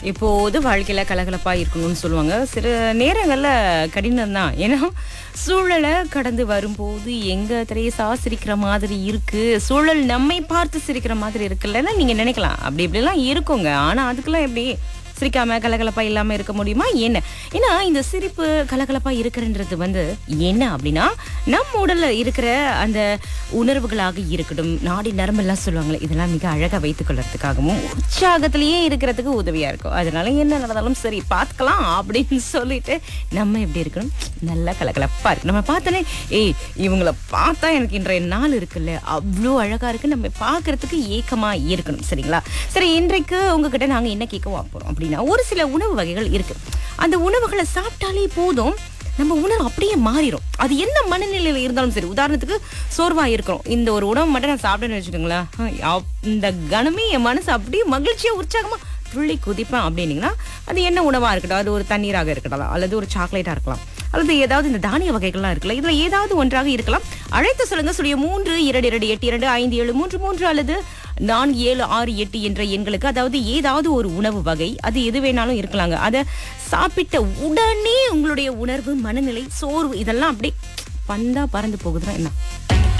இப்போது வாழ்க்கையில கலகலப்பா இருக்கணும்னு சொல்லுவாங்க. சில நேரங்கள்ல கடினம் தான். ஏன்னா சூழலை கடந்து வரும்போது எங்க திரேசா சிரிக்கிற மாதிரி இருக்கு, சூழல் நம்மை பார்த்து சிரிக்கிற மாதிரி இருக்குல்லன்னு நீங்க நினைக்கலாம். அப்படி இப்படிலாம் இருக்குங்க. ஆனா அதுக்கெல்லாம் எப்படி சிரிக்காம கலகலப்பா இல்லாம இருக்க முடியுமா என்ன? ஏன்னா இந்த சிரிப்பு கலகலப்பா இருக்கிறன்றது என்ன அப்படின்னா, நம் உடல்ல இருக்கிற அந்த உணர்வுகளாக இருக்கட்டும், நாடி நரம்பெல்லாம் சொல்லுவாங்களே, இதெல்லாம் மிக அழகா வைத்துக் கொள்றதுக்காகவும் உற்சாகத்திலேயே இருக்கிறதுக்கு உதவியா இருக்கும். அதனால என்ன நடந்தாலும் சரி பார்த்துக்கலாம் அப்படின்னு சொல்லிட்டு நம்ம எப்படி இருக்கணும், நல்லா கலகலப்பா இருக்கு. நம்ம பார்த்தோன்னே இவங்களை பார்த்தா எனக்கு இன்றைய நாள் இருக்குல்ல அவ்வளோ அழகா இருக்கு, நம்ம பார்க்கறதுக்கு ஏக்கமா இருக்கணும். சரிங்களா? சரி, இன்றைக்கு உங்ககிட்ட நாங்க என்ன கேட்க போறோம் அப்படின்னா, ஒரு சில உணவு வகைகள் இருக்கு. அந்த உணவுகளை சாப்பிட்டாலே போதும் நம்ம உணர்வு அப்படியே மாறிடும். அது என்ன மனநிலையில இருந்தாலும் சரி. உதாரணத்துக்கு சோர்வா இருக்கிறோம், இந்த ஒரு உணவு மட்டும் நான் சாப்பிட்டேன்னு வச்சுக்கோங்களேன், இந்த கணமே என் மனசு அப்படியே மகிழ்ச்சியா உற்சாகமா துள்ளி குதிப்பேன் அப்படின்னீங்கன்னா, அது என்ன உணவா இருக்கட்டும், அது ஒரு தண்ணீராக இருக்கலாம், அல்லது ஒரு சாக்லேட்டா இருக்கலாம், அல்லது ஏதாவது இந்த தானிய வகைகள்லாம் இருக்குல்ல, இதுல ஏதாவது ஒன்றாக இருக்கலாம். அழைத்து சொல்லுங்க. 322825733 அல்லது 4768 என்ற எண்களுக்கு. அதாவது ஏதாவது ஒரு உணவு வகை, அது எது வேணாலும் இருக்கலாங்க. அதை சாப்பிட்ட உடனே உங்களுடைய உணர்வு, மனநிலை, சோர்வு இதெல்லாம் அப்படியே பந்தா பறந்து போகுதுன்னா என்ன?